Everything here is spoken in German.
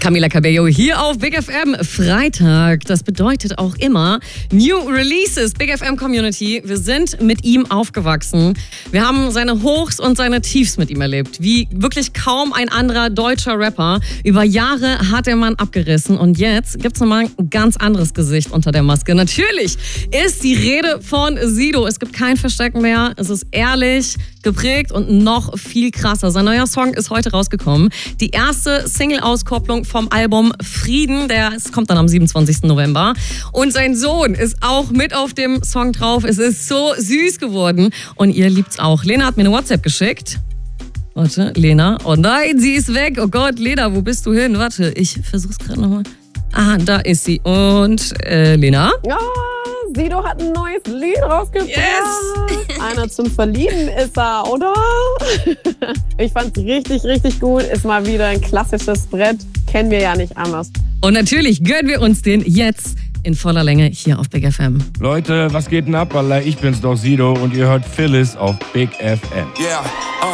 Camila Cabello hier auf Big FM. Freitag, das bedeutet auch immer New Releases. Big FM Community, wir sind mit ihm aufgewachsen. Wir haben seine Hochs und seine Tiefs mit ihm erlebt. Wie wirklich kaum ein anderer deutscher Rapper. Über Jahre hat der Mann abgerissen und jetzt gibt's nochmal ein ganz anderes Gesicht unter der Maske. Natürlich ist die Rede von Sido. Es gibt kein Verstecken mehr. Es ist ehrlich, geprägt und noch viel krasser. Sein neuer Song ist heute rausgekommen. Die erste Single-Auskopplung vom Album Frieden, es kommt dann am 27. November. Und sein Sohn ist auch mit auf dem Song drauf. Es ist so süß geworden und ihr liebt's auch. Lena hat mir eine WhatsApp geschickt. Warte, Lena. Oh nein, sie ist weg. Oh Gott, Lena, wo bist du hin? Warte, ich versuch's gerade nochmal. Ah, da ist sie. Und Lena? Ja, Sido hat ein neues Lied rausgebracht. Yes! Einer zum Verlieben ist er, oder? Ich fand's richtig, richtig gut. Ist mal wieder ein klassisches Brett. Kennen wir ja nicht anders. Und natürlich gönnen wir uns den jetzt in voller Länge hier auf Big FM. Leute, was geht denn ab, Alter? Ich bin's doch, Sido, und ihr hört Phyllis auf Big FM. Yeah,